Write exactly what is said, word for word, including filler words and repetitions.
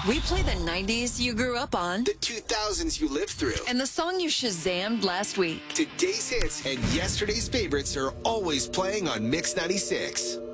We play the nineties you grew up on, the two thousands you lived through, and the song you Shazammed last week. Today's hits and yesterday's favorites are always playing on Mix ninety-six.